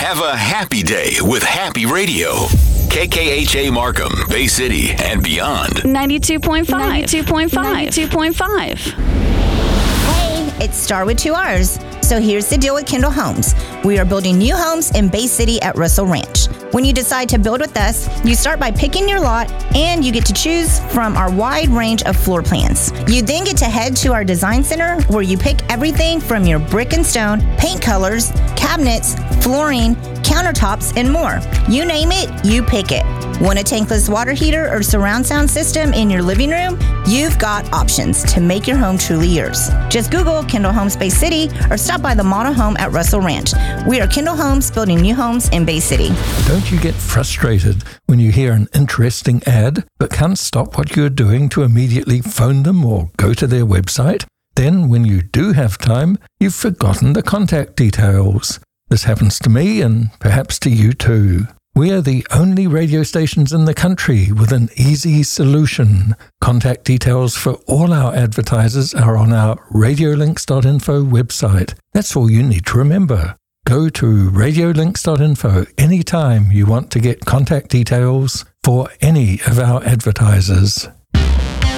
Have a happy day with Happy Radio. KKHA Markham, Bay City, and beyond. 92.5. 92.5. Hey, it's Star with 2 R's. So here's the deal with Kendall Homes. We are building new homes in Bay City at Russell Ranch. When you decide to build with us, you start by picking your lot and you get to choose from our wide range of floor plans. You then get to head to our design center where you pick everything from your brick and stone, paint colors, cabinets, flooring, countertops, and more. You name it, you pick it. Want a tankless water heater or surround sound system in your living room? You've got options to make your home truly yours. Just Google Kendall Homes Bay City or stop by the model home at Russell Ranch. We are Kendall Homes, building new homes in Bay City. Don't you get frustrated when you hear an interesting ad but can't stop what you're doing to immediately phone them or go to their website? Then when you do have time, you've forgotten the contact details. This happens to me and perhaps to you too. We are the only radio stations in the country with an easy solution. Contact details for all our advertisers are on our radiolinks.info website. That's all you need to remember. Go to radiolinks.info anytime you want to get contact details for any of our advertisers.